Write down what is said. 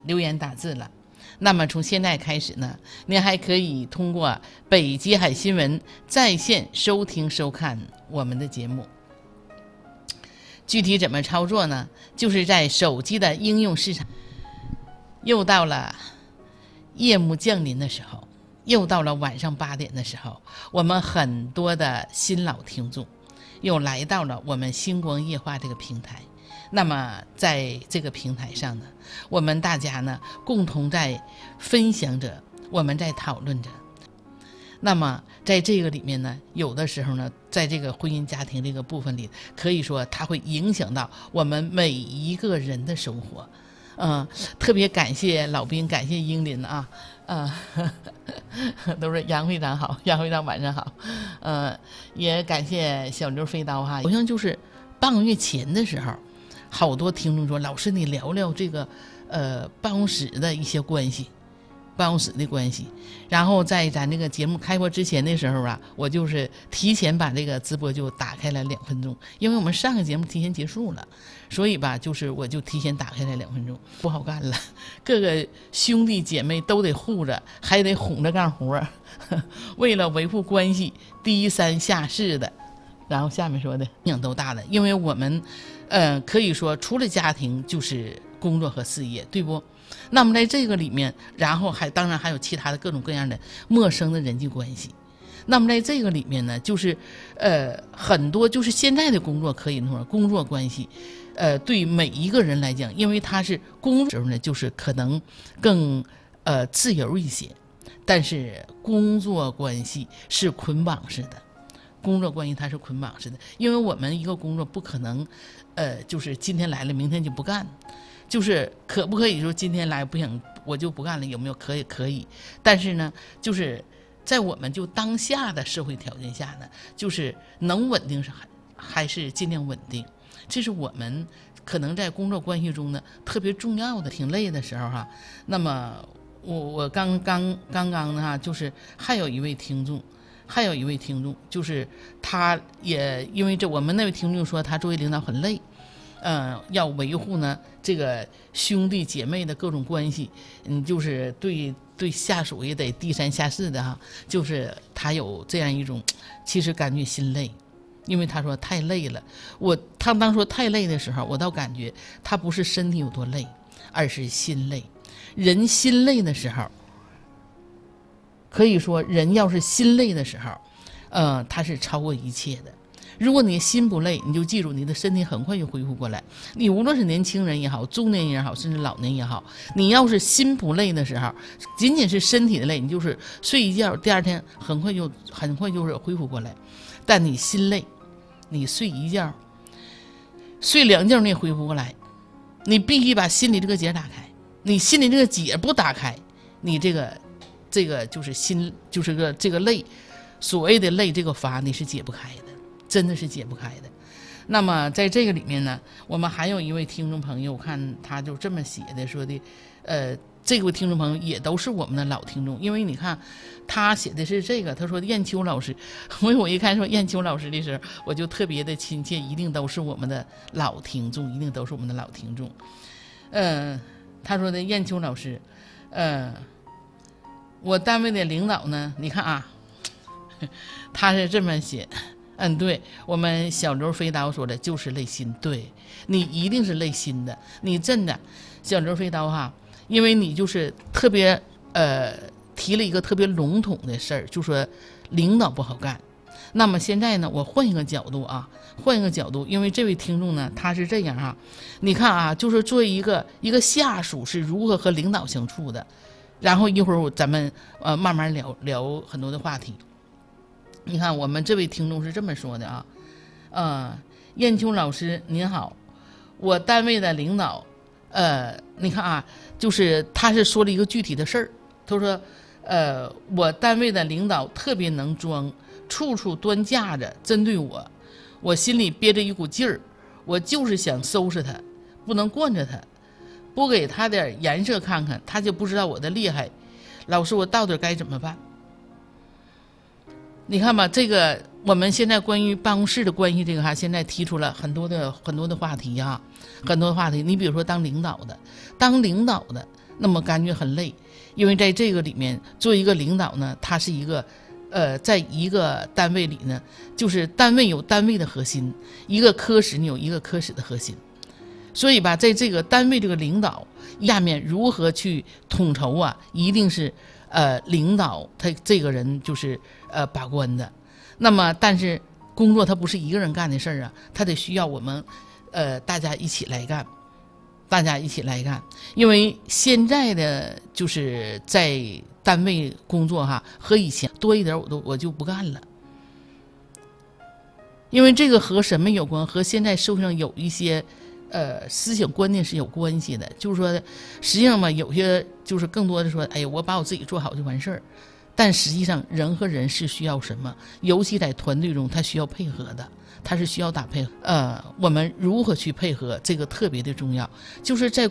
留言打字了。那么从现在开始呢，您还可以通过北极海新闻在线收听收看我们的节目。具体怎么操作呢？就是在手机的应用市场。又到了夜幕降临的时候，又到了晚上8点的时候，我们很多的新老听众又来到了我们星光夜话这个平台。那么在这个平台上呢，我们大家呢共同在分享着，我们在讨论着。那么在这个里面呢，有的时候呢，在这个婚姻家庭这个部分里，可以说它会影响到我们每一个人的生活。特别感谢老兵，感谢英林啊，都是杨会长好，杨会长晚上好，也感谢小刘飞刀哈。好像就是半个月前的时候，好多听众说，老师你聊聊这个办公室的一些关系。办公室的关系，然后在咱这个节目开播之前的时候啊，我就是提前把这个直播就打开了2分钟，因为我们上个节目提前结束了，所以吧，就是我就提前打开了2分钟，不好干了，各个兄弟姐妹都得护着，还得哄着干活，为了维护关系，低三下四的，然后下面说的影响都大的，因为我们，可以说除了家庭就是工作和事业，对不？那么在这个里面，然后当然还有其他的各种各样的陌生的人际关系。那么在这个里面呢，就是很多就是现在的工作可以说工作关系，对每一个人来讲，因为他是工作时候呢，就是可能更自由一些，但是工作关系是捆绑式的。工作关系它是捆绑式的，因为我们一个工作不可能就是今天来了明天就不干，就是可不可以说今天来不想我就不干了，有没有？可以，但是呢就是在我们就当下的社会条件下呢，就是能稳定还是尽量稳定，这是我们可能在工作关系中呢特别重要的。挺累的时候哈，那么我刚刚呢就是还有一位听众，就是他也因为我们那位听众说他作为领导很累，要维护呢这个兄弟姐妹的各种关系，就是对下属也得低三下四的哈，就是他有这样一种，其实感觉心累，因为他说太累了。他当说太累的时候，我倒感觉他不是身体有多累，而是心累。人心累的时候，可以说人要是心累的时候，它是超过一切的。如果你心不累，你就记住你的身体很快就恢复过来。你无论是年轻人也好，中年人也好，甚至老年也好，你要是心不累的时候，仅仅是身体的累，你就是睡一觉，第二天很快就是恢复过来。但你心累，你睡一觉，睡2觉你也恢复过来，你必须把心里这个结打开。你心里这个结不打开，你这个就是心，就是这个累，所谓的累这个阀你是解不开的，真的是解不开的。那么在这个里面呢，我们还有一位听众朋友，看他就这么写的，说的这位听众朋友也都是我们的老听众，因为你看他写的是这个，他说燕秋老师，我一看说燕秋老师的时候，我就特别的亲切，一定都是我们的老听众，一定都是我们的老听众。他说的燕秋老师，我单位的领导呢，你看啊，他是这么写，对，我们小刘飞刀说的就是累心，对，你一定是累心的，你真的小刘飞刀哈，因为你就是特别提了一个特别笼统的事儿，就说领导不好干。那么现在呢，我换一个角度啊，因为这位听众呢，他是这样哈，你看啊，就是作为一个下属是如何和领导相处的，然后一会儿咱们慢慢聊很多的话题。你看我们这位听众是这么说的啊，燕秋老师您好，我单位的领导，你看啊，就是他是说了一个具体的事儿，他说我单位的领导特别能装，处处端架着针对我心里憋着一股劲儿，我就是想收拾他，不能惯着他，不给他点颜色看看，他就不知道我的厉害。老师，我到底该怎么办？你看吧，这个我们现在关于办公室的关系，这个哈，现在提出了很多的话题啊，很多话题。你比如说当领导的， 那么感觉很累。因为在这个里面，做一个领导呢，他是一个在一个单位里呢，就是单位有单位的核心，一个科室你有一个科室的核心。所以吧，在这个单位这个领导下面如何去统筹啊，一定是领导他这个人就是把关的。那么但是工作他不是一个人干的事儿啊，他得需要我们大家一起来干，大家一起来干。因为现在的就是在单位工作哈，和以前多一点我就不干了。因为这个和什么有关？和现在社会上有一些思想观念是有关系的。就是说实际上嘛，有些就是更多的说，哎呀，我把我自己做好就完事儿。但实际上人和人是需要什么，尤其在团队中他需要配合的，他是需要打配合。我们如何去配合，这个特别的重要。就是在